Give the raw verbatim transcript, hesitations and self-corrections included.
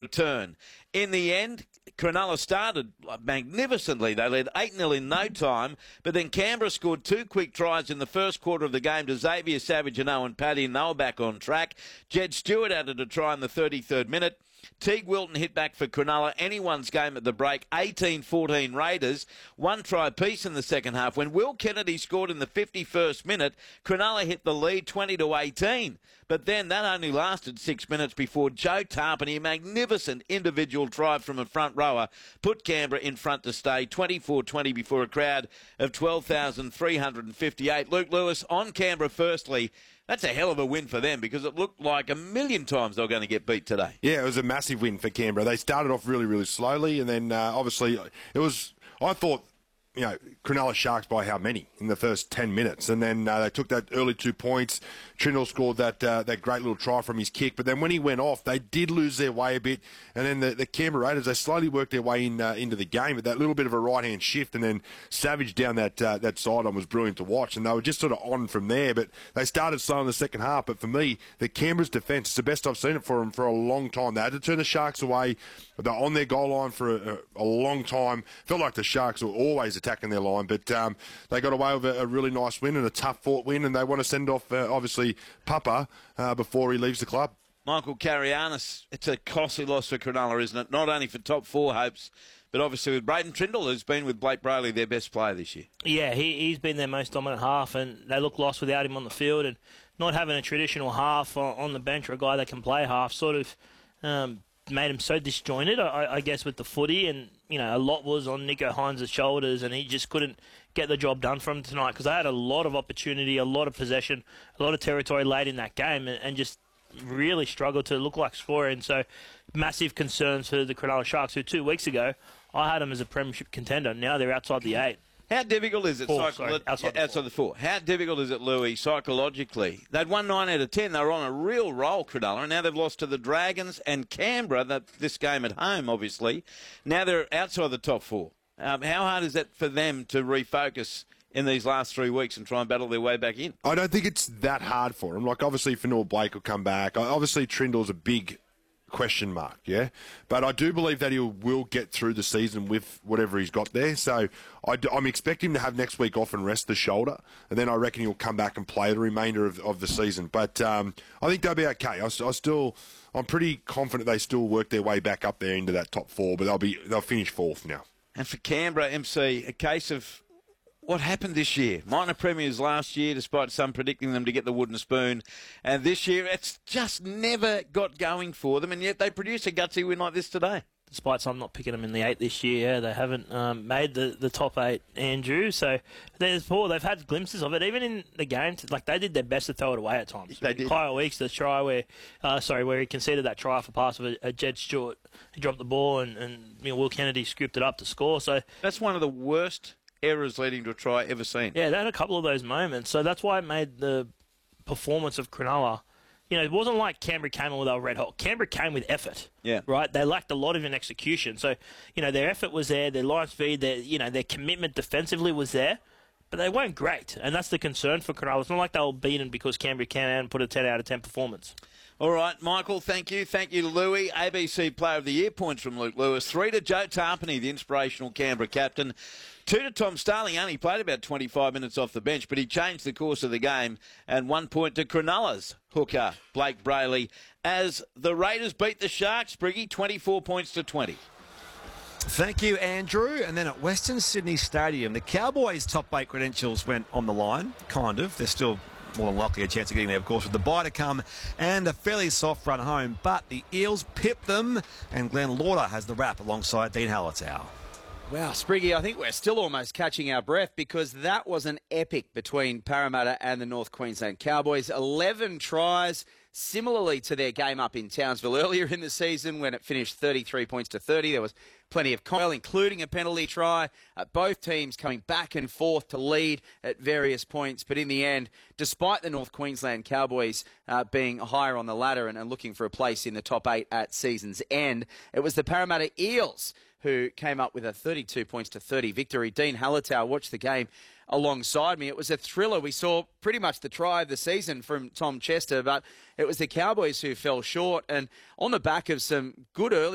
return. In the end, Cronulla started magnificently. They led eight nil in no time, but then Canberra scored two quick tries in the first quarter of the game to Xavier Savage and Owen Paddy, and they were back on track. Jed Stewart added a try in the thirty-third minute. Teague Wilton hit back for Cronulla. Anyone's game at the break, eighteen fourteen Raiders. One try apiece in the second half. When Will Kennedy scored in the fifty-first minute, Cronulla hit the lead twenty to eighteen. But then that only lasted six minutes before Joe Tarpany, a magnificent individual try from a front rower, put Canberra in front to stay twenty-four twenty before a crowd of twelve thousand three hundred fifty-eight. Luke Lewis on Canberra firstly. That's a hell of a win for them because it looked like a million times they were going to get beat today. Yeah, it was a massive win for Canberra. They started off really, really slowly, and then uh, obviously it was, I thought, you know, Cronulla Sharks by how many in the first ten minutes, and then uh, they took that early two points. Trindle scored that uh, that great little try from his kick, but then when he went off, they did lose their way a bit, and then the, the Canberra Raiders, they slowly worked their way in uh, into the game with that little bit of a right-hand shift, and then Savage down that uh, that sideline was brilliant to watch, and they were just sort of on from there, but they started slow in the second half, but for me, the Canberra's defence, it's the best I've seen it for them for a long time. They had to turn the Sharks away. They're on their goal line for a, a, a long time. Felt like the Sharks were always attacking their line, but um, they got away with a, a really nice win and a tough-fought win, and they want to send off, uh, obviously, Papa uh, before he leaves the club. Michael Carianis, it's a costly loss for Cronulla, isn't it? Not only for top four hopes, but obviously with Braden Trindle, who's been with Blake Brayley their best player this year. Yeah, he, he's been their most dominant half, and they look lost without him on the field, and not having a traditional half on, on the bench or a guy that can play half sort of um, made him so disjointed, I, I guess, with the footy, and you know, a lot was on Nico Hines' shoulders, and he just couldn't get the job done for him tonight because they had a lot of opportunity, a lot of possession, a lot of territory late in that game, and, and just really struggled to look like scoring. So massive concerns for the Cronulla Sharks, who two weeks ago I had them as a premiership contender. Now they're outside the eight. How difficult is it, four, psycholo- sorry, outside, the, outside the four? How difficult is it, Louis, psychologically? They'd won nine out of ten. They were on a real roll, Cronulla, and now they've lost to the Dragons and Canberra, that, this game at home, obviously. Now they're outside the top four. Um, how hard is it for them to refocus in these last three weeks and try and battle their way back in? I don't think it's that hard for them. Like, obviously, Fanua Blake will come back. Obviously, Trindle's a big question mark, yeah? But I do believe that he will get through the season with whatever he's got there. So I do, I'm expecting him to have next week off and rest the shoulder, and then I reckon he'll come back and play the remainder of, of the season. But um, I think they'll be okay. I, I still, I'm pretty confident they still work their way back up there into that top four, but they'll be they'll finish fourth now. And for Canberra, M C, a case of what happened this year. Minor premiers last year, despite some predicting them to get the wooden spoon. And this year, it's just never got going for them, and yet they produce a gutsy win like this today. Despite some not picking them in the eight this year, yeah, they haven't um, made the, the top eight, Andrew. So there's poor. They've had glimpses of it, even in the game. Like they did their best to throw it away at times. They did. Kyle Weeks, the try where, uh, sorry, where he conceded that try for pass of a, a Jed Stewart. He dropped the ball, and, and you know, Will Kennedy scooped it up to score. So that's one of the worst errors leading to a try ever seen. Yeah, they had a couple of those moments. So that's why it made the performance of Cronulla. You know, it wasn't like Canberra came in with a red hot. Canberra came with effort. Yeah. Right? They lacked a lot of in execution. So, you know, their effort was there, their line speed, their, you know, their commitment defensively was there, but they weren't great. And that's the concern for Cronulla. It's not like they were beaten because Canberra came out and put a ten out of ten performance. All right, Michael, thank you. Thank you to Louis. A B C Player of the Year points from Luke Lewis. Three to Joe Tarpany, the inspirational Canberra captain. Two to Tom Starling. Only played about twenty-five minutes off the bench, but he changed the course of the game. And one point to Cronulla's hooker, Blake Brayley, as the Raiders beat the Sharks, Briggy, twenty-four points to twenty. Thank you, Andrew. And then at Western Sydney Stadium, the Cowboys' top eight credentials went on the line, kind of. They're still more than likely a chance of getting there, of course, with the bye to come and a fairly soft run home. But the Eels pipped them, and Glenn Lauder has the wrap alongside Dean Hallertau. Wow, Spriggy, I think we're still almost catching our breath because that was an epic between Parramatta and the North Queensland Cowboys. eleven tries, similarly to their game up in Townsville earlier in the season when it finished thirty-three points to thirty. There was plenty of coil, including a penalty try. Uh, both teams coming back and forth to lead at various points. But in the end, despite the North Queensland Cowboys uh, being higher on the ladder and, and looking for a place in the top eight at season's end, it was the Parramatta Eels who came up with a thirty-two points to thirty victory. Dean Hallertau watched the game alongside me. It was a thriller. We saw pretty much the try of the season from Tom Chester, but it was the Cowboys who fell short. And on the back of some good early